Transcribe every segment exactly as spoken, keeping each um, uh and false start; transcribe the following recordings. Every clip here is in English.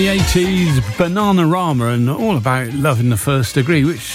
The eighties Bananarama and All About Love in the First Degree, which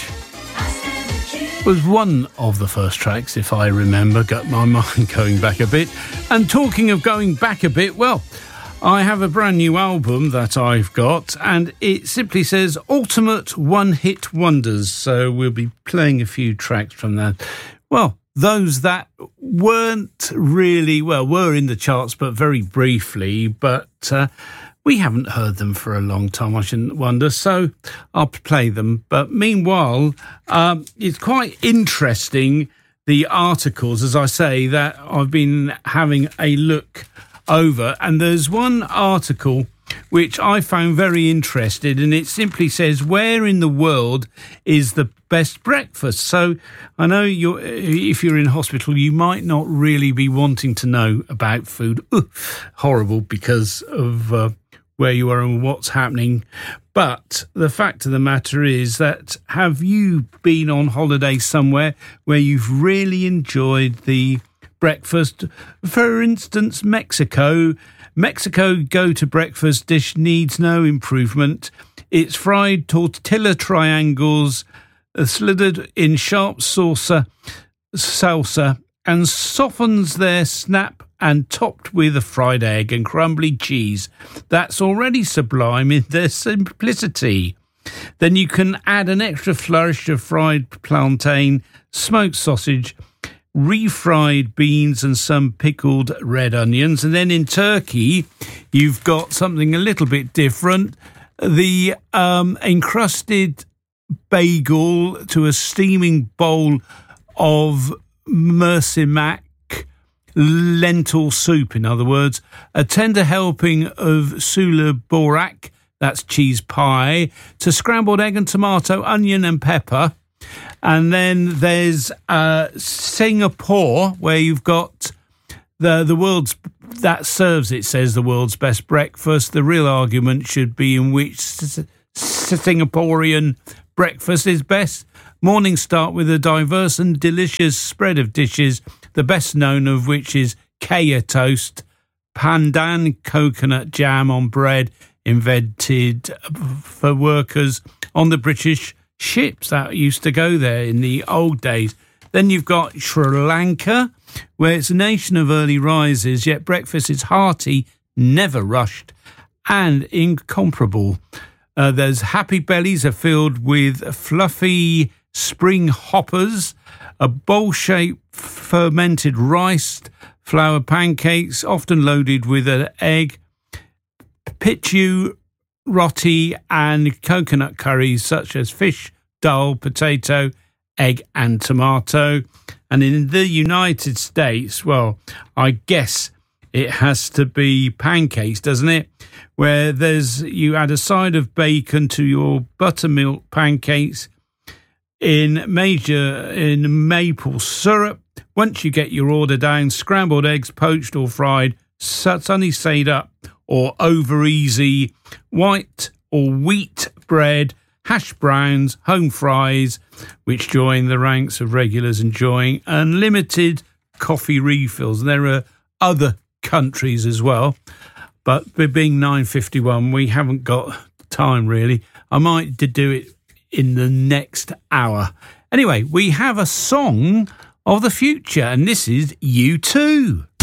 was one of the first tracks, if I remember, got my mind going back a bit. And talking of going back a bit, well, I have a brand new album that I've got, and it simply says Ultimate One Hit Wonders. So we'll be playing a few tracks from that. Well, those that weren't really, well, were in the charts, but very briefly, but uh, we haven't heard them for a long time, I shouldn't wonder, so I'll play them. But meanwhile, um, it's quite interesting, the articles, as I say, that I've been having a look over. And there's one article which I found very interesting, and it simply says, where in the world is the best breakfast? So I know you're, if you're in hospital, you might not really be wanting to know about food. Ooh, horrible, because of uh, where you are and what's happening. But the fact of the matter is that, have you been on holiday somewhere where you've really enjoyed the breakfast? For instance, Mexico. Mexico go-to breakfast dish needs no improvement. It's fried tortilla triangles, slithered in sharp salsa, salsa, and softens their snap and topped with a fried egg and crumbly cheese. That's already sublime in their simplicity. Then you can add an extra flourish of fried plantain, smoked sausage, refried beans and some pickled red onions. And then in Turkey, you've got something a little bit different. The um, encrusted bagel to a steaming bowl of mercimek, lentil soup, in other words, a tender helping of sula borak, that's cheese pie, to scrambled egg and tomato, onion and pepper. And then there's uh, Singapore, where you've got the the world's, that serves, it says, the world's best breakfast. The real argument should be in which Singaporean breakfast is best. Mornings start with a diverse and delicious spread of dishes, the best known of which is kaya toast, pandan coconut jam on bread, invented for workers on the British ships that used to go there in the old days. Then you've got Sri Lanka, where it's a nation of early risers, yet breakfast is hearty, never rushed, and incomparable. Uh, there's happy bellies are filled with fluffy spring hoppers, a bowl-shaped fermented rice, flour pancakes, often loaded with an egg, pichu, roti and coconut curries such as fish, dal, potato, egg and tomato. And in the United States, well, I guess it has to be pancakes, doesn't it? Where there's, you add a side of bacon to your buttermilk pancakes in major in maple syrup. Once you get your order down, scrambled eggs, poached or fried, sunny side up or over easy, white or wheat bread, hash browns, home fries, which join the ranks of regulars enjoying unlimited coffee refills. There are other countries as well, but being nine fifty-one, we haven't got time really. I might do it in the next hour. Anyway, we have a song of the future, and this is U two.